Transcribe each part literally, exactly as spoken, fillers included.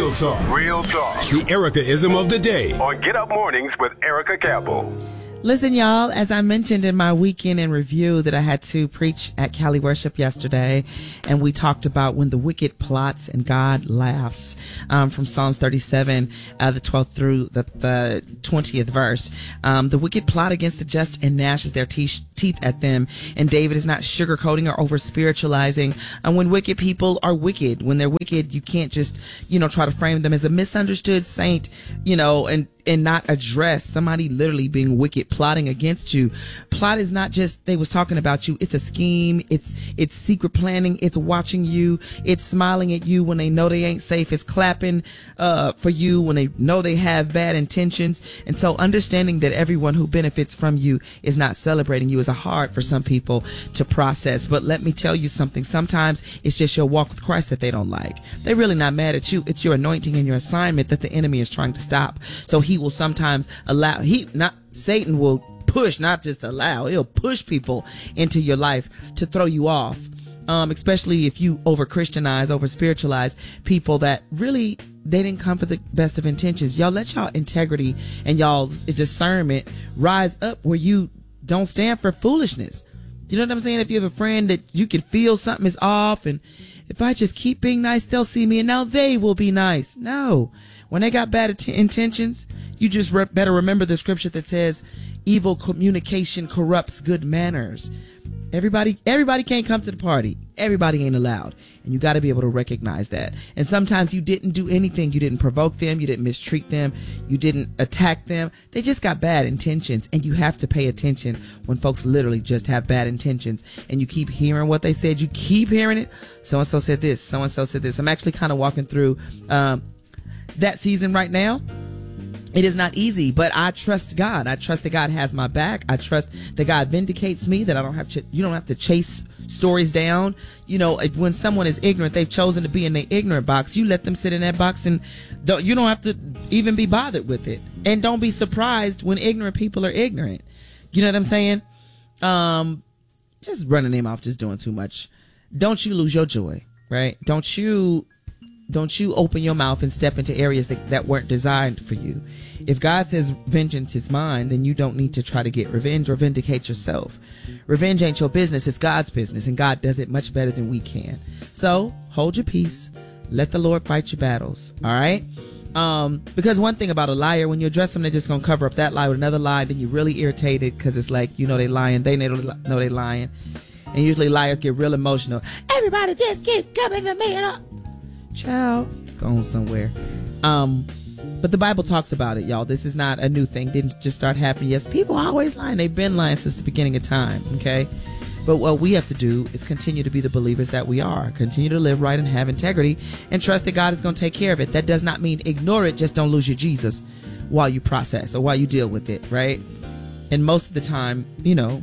Real talk. Real talk. The Erica-ism of the day. On Get Up Mornings with Erica Campbell. Listen, y'all, as I mentioned in my weekend in review that I had to preach at Cali Worship yesterday, and we talked about when the wicked plots and God laughs, um, from Psalms thirty-seven, uh, the twelfth through the, the twentieth verse. Um, the wicked plot against the just and gnashes their teeth, teeth at them, and David is not sugarcoating or over spiritualizing. And when wicked people are wicked, when they're wicked, you can't just, you know, try to frame them as a misunderstood saint, you know, and and not address somebody literally being wicked, plotting against you. Plot is not just they was talking about you. It's a scheme. It's it's secret planning. It's watching you. It's smiling at you when they know they ain't safe. It's clapping uh for you when they know they have bad intentions. And so understanding that everyone who benefits from you is not celebrating you is a hard for some people to process. But let me tell you something. Sometimes it's just your walk with Christ that they don't like. They're really not mad at you. It's your anointing and your assignment that the enemy is trying to stop. So he will sometimes allow, he, not, Satan will push, not just allow, he'll push people into your life to throw you off. Um, especially if you over Christianize, over spiritualize people that really, they didn't come for the best of intentions. Y'all let y'all integrity and y'all's discernment rise up where you don't stand for foolishness. You know what I'm saying? If you have a friend that you can feel something is off, and if I just keep being nice, they'll see me and now they will be nice. No. When they got bad at- intentions, you just re- better remember the scripture that says evil communication corrupts good manners. Everybody, everybody can't come to the party. Everybody ain't allowed. And you got to be able to recognize that. And sometimes you didn't do anything. You didn't provoke them. You didn't mistreat them. You didn't attack them. They just got bad intentions. And you have to pay attention when folks literally just have bad intentions. And you keep hearing what they said. You keep hearing it. So-and-so said this. So-and-so said this. I'm actually kind of walking through um, that season right now. It is not easy, but I trust God. I trust that God has my back. I trust that God vindicates me, that I don't have to, you don't have to chase stories down. You know, when someone is ignorant, they've chosen to be in the ignorant box. You let them sit in that box and don't, you don't have to even be bothered with it. And don't be surprised when ignorant people are ignorant. You know what I'm saying? Um, just running them off, just doing too much. Don't you lose your joy, right? Don't you Don't you open your mouth and step into areas that, that weren't designed for you. If God says vengeance is mine, then you don't need to try to get revenge or vindicate yourself. Revenge ain't your business. It's God's business, and God does it much better than we can. So hold your peace. Let the Lord fight your battles. All right? Um, because one thing about a liar, when you address them, they're just going to cover up that lie with another lie. Then you're really irritated because it's like, you know, they lying. They know they lying. And usually liars get real emotional. Everybody just keep coming for me and all. Child, going somewhere. Um, but the Bible talks about it, y'all. This is not a new thing. Didn't just start happening. Yes, people are always lying. They've been lying since the beginning of time. Okay. But what we have to do is continue to be the believers that we are. Continue to live right and have integrity and trust that God is going to take care of it. That does not mean ignore it. Just don't lose your Jesus while you process or while you deal with it. Right. And most of the time, you know,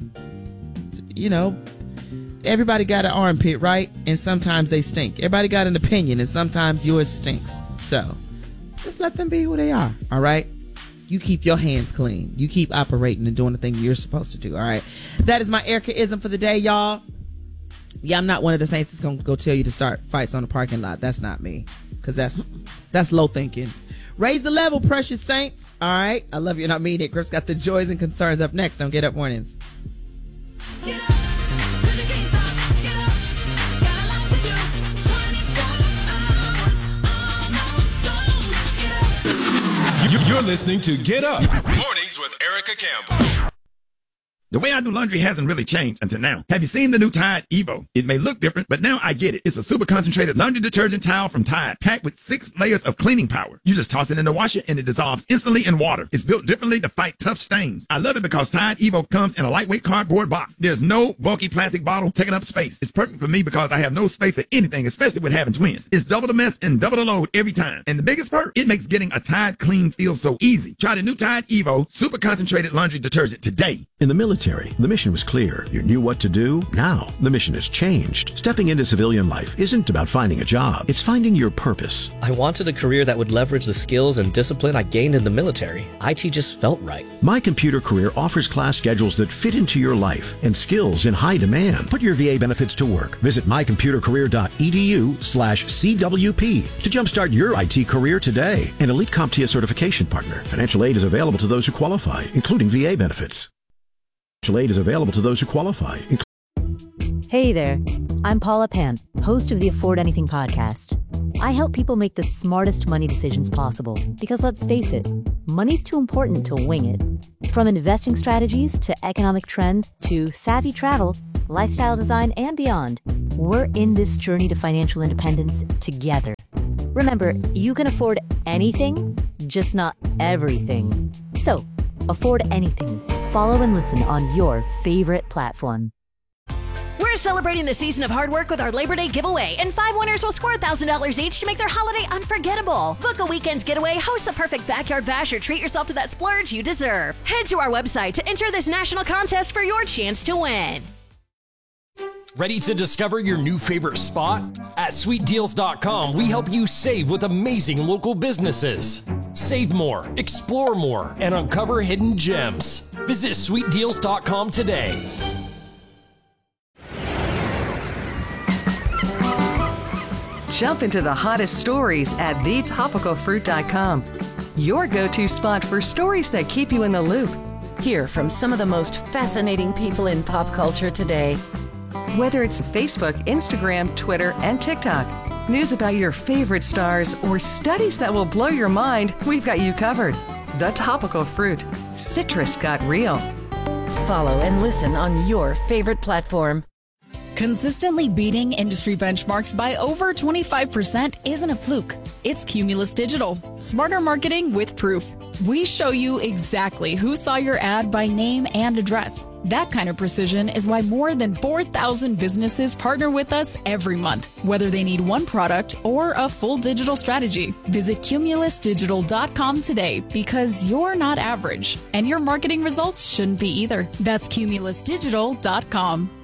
you know, everybody got an armpit, right? And sometimes they stink. Everybody got an opinion, and sometimes yours stinks. So just let them be who they are, all right? You keep your hands clean. You keep operating and doing the thing you're supposed to do, all right? That is my Erica-ism for the day, y'all. Yeah, I'm not one of the saints that's going to go tell you to start fights on the parking lot. That's not me, because that's that's low thinking. Raise the level, precious saints, all right? I love you, and I mean it. Griff's got the joys and concerns up next on Get Up Mornings. Get up. You're listening to Get Up Mornings with Erica Campbell. The way I do laundry hasn't really changed until now. Have you seen the new Tide Evo? It may look different, but now I get it. It's a super concentrated laundry detergent towel from Tide, packed with six layers of cleaning power. You just toss it in the washer and it dissolves instantly in water. It's built differently to fight tough stains. I love it because Tide Evo comes in a lightweight cardboard box. There's no bulky plastic bottle taking up space. It's perfect for me because I have no space for anything, especially with having twins. It's double the mess and double the load every time. And the biggest perk, it makes getting a Tide clean feel so easy. Try the new Tide Evo super concentrated laundry detergent today. In the military, military, the mission was clear. You knew what to do. Now, the mission has changed. Stepping into civilian life isn't about finding a job. It's finding your purpose. I wanted a career that would leverage the skills and discipline I gained in the military. I T just felt right. My Computer Career offers class schedules that fit into your life and skills in high demand. Put your V A benefits to work. Visit mycomputercareer.edu slash CWP to jumpstart your I T career today. An Elite CompTIA certification partner. Financial aid is available to those who qualify, including V A benefits. Financial aid is available to those who qualify. Hey there, I'm Paula Pant, host of the Afford Anything podcast. I help people make the smartest money decisions possible because, let's face it, money's too important to wing it. From investing strategies to economic trends to savvy travel, lifestyle design, and beyond, we're in this journey to financial independence together. Remember, you can afford anything, just not everything. So, afford anything. Follow and listen on your favorite platform. We're celebrating the season of hard work with our Labor Day giveaway, and five winners will score one thousand dollars each to make their holiday unforgettable. Book a weekend getaway, host the perfect backyard bash, or treat yourself to that splurge you deserve. Head to our website to enter this national contest for your chance to win. Ready to discover your new favorite spot? At sweet deals dot com, we help you save with amazing local businesses. Save more, explore more, and uncover hidden gems. Visit sweet deals dot com today. Jump into the hottest stories at the topical fruit dot com. Your go-to spot for stories that keep you in the loop. Hear from some of the most fascinating people in pop culture today. Whether it's Facebook, Instagram, Twitter, and TikTok, news about your favorite stars, or studies that will blow your mind, we've got you covered. The Topical Fruit. Citrus got real. Follow and listen on your favorite platform. Consistently beating industry benchmarks by over twenty-five percent isn't a fluke. It's Cumulus Digital. Smarter marketing with proof. We show you exactly who saw your ad by name and address. That kind of precision is why more than four thousand businesses partner with us every month, whether they need one product or a full digital strategy. Visit cumulus digital dot com today because you're not average, and your marketing results shouldn't be either. That's cumulus digital dot com.